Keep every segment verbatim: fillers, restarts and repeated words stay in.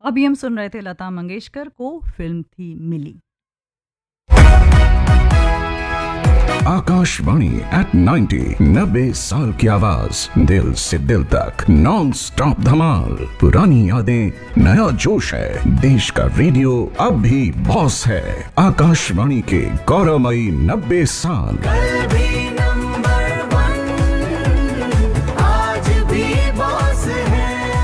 अभी हम सुन रहे थे लता मंगेशकर को, फिल्म थी मिली। आकाशवाणी एट नाइंटी, नब्बे साल की आवाज, दिल से दिल तक, नॉन स्टॉप धमाल। पुरानी यादें, नया जोश है, देश का रेडियो अब भी बॉस है। आकाशवाणी के गौरवमयी नब्बे साल। कल भी नंबर वन, आज भी बॉस है।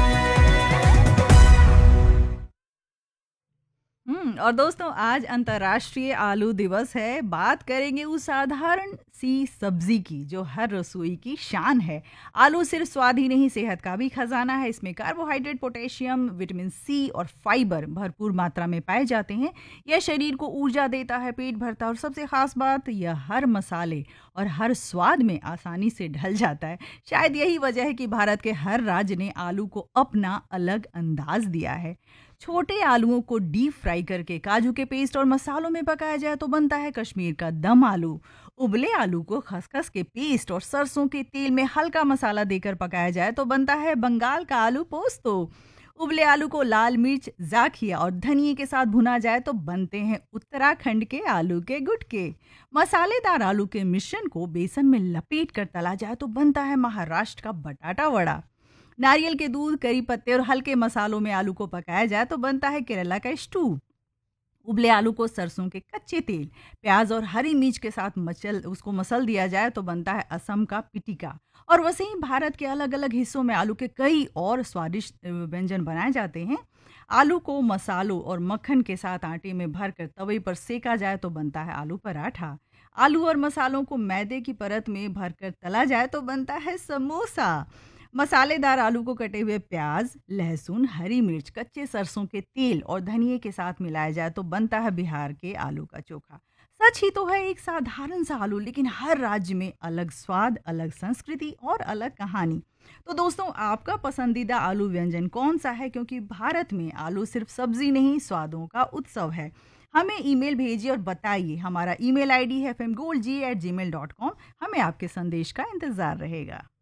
हम्म और दोस्तों, आज अंतर्राष्ट्रीय आलू दिवस है। बात करेंगे उस साधारण सी सब्जी की जो हर रसोई की शान है। आलू सिर्फ स्वाद ही नहीं, सेहत का भी खजाना है। इसमें कार्बोहाइड्रेट, पोटेशियम, विटामिन सी और फाइबर भरपूर मात्रा में पाए जाते हैं। यह शरीर को ऊर्जा देता है, पेट भरता है और सबसे खास बात, यह हर मसाले और हर स्वाद में आसानी से ढल जाता है। शायद यही वजह है कि भारत के हर राज्य ने आलू को अपना अलग अंदाज दिया है। छोटे आलूओं को डीप फ्राई करके काजू के पेस्ट और मसालों में पकाया जाए तो बनता है कश्मीर का दम आलू। उबले आलू को खसखस के पेस्ट और सरसों के तेल में हल्का मसाला देकर पकाया जाए तो बनता है बंगाल का आलू पोस्तो। उबले आलू को लाल मिर्च, जाखिया और धनिए के साथ भुना जाए तो बनते हैं उत्तराखंड के आलू के गुटके। मसालेदार आलू के मिश्रण को बेसन में लपेट कर तला जाए तो बनता है महाराष्ट्र का बटाटा वड़ा। नारियल के दूध, करी पत्ते और हल्के मसालों में आलू को पकाया जाए तो बनता है केरला का स्टू। उबले आलू को सरसों के कच्चे तेल, प्याज और हरी मिर्च के साथ मचल उसको मसल दिया जाए तो बनता है असम का पिटिका। और वैसे ही भारत के अलग अलग हिस्सों में आलू के कई और स्वादिष्ट व्यंजन बनाए जाते हैं। आलू को मसालों और मक्खन के साथ आटे में भरकर तवे पर सेका जाए तो बनता है आलू पराठा। आलू और मसालों को मैदे की परत में भरकर तला जाए तो बनता है समोसा। मसालेदार आलू को कटे हुए प्याज, लहसुन, हरी मिर्च, कच्चे सरसों के तेल और धनिए के साथ मिलाया जाए तो बनता है बिहार के आलू का चोखा। सच ही तो है, एक साधारण सा आलू, लेकिन हर राज्य में अलग स्वाद, अलग संस्कृति और अलग कहानी। तो दोस्तों, आपका पसंदीदा आलू व्यंजन कौन सा है? क्योंकि भारत में आलू सिर्फ सब्जी नहीं, स्वादों का उत्सव है। हमें ईमेल भेजिए और बताइए। हमारा ईमेल आईडी है एफ एम गोल्ड जी एट जी मेल डॉट कॉम। हमें आपके संदेश का इंतजार रहेगा।